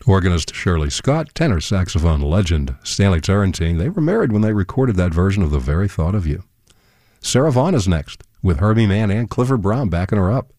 Organist Shirley Scott, tenor saxophone legend Stanley Turrentine, they were married when they recorded that version of The Very Thought of You. Sarah Vaughan is next, with Herbie Mann and Clifford Brown backing her up.